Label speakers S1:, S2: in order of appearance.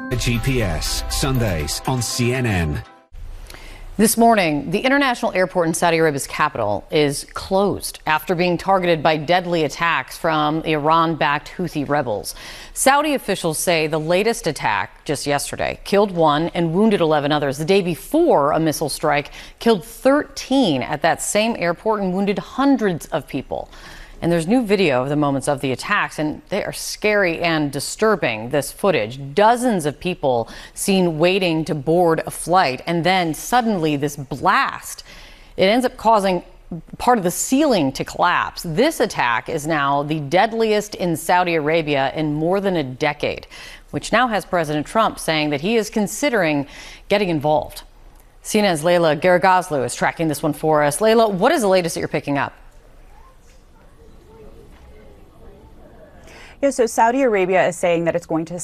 S1: GPS, Sundays on CNN.
S2: This morning, the international airport in Saudi Arabia's capital is closed after being targeted by deadly attacks from the Iran-backed Houthi rebels. Saudi officials say the latest attack just yesterday killed 1 and wounded 11 others. The day before, a missile strike killed 13 at that same airport and wounded hundreds of people. And there's new video of the moments of the attacks, and they are scary and disturbing, this footage. Dozens of people seen waiting to board a flight, and then suddenly this blast. It ends up causing part of the ceiling to collapse. This attack is now the deadliest in Saudi Arabia in more than a decade, which now has President Trump saying that he is considering getting involved. CNN's Layla Garagoslu is tracking this one for us. Layla, what is the latest that you're picking up?
S3: Yeah, so Saudi Arabia is saying that it's going to